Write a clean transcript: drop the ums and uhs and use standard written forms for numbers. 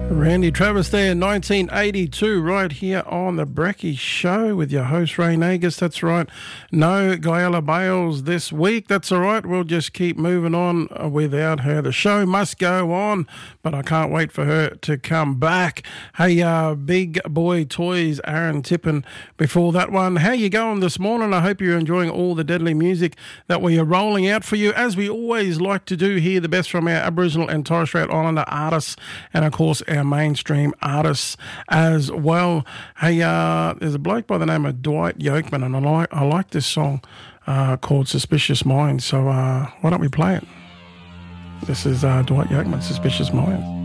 Randy Travis there in 1982, right here on the Brecky Show with your host Ray Nagus. That's right, no Gaella Bales this week. That's all right, we'll just keep moving on without her. The show must go on, but I can't wait for her to come back. Hey, Big Boy Toys, Aaron Tippin before that one. How you going this morning? I hope you're enjoying all the deadly music that we are rolling out for you, as we always like to do here, the best from our Aboriginal and Torres Strait Islander artists, and of course our mainstream artists as well. Hey, there's a bloke by the name of Dwight Yoakman, and I like this song called Suspicious Minds, so why don't we play it? This is Dwight Yoakman, Suspicious Minds.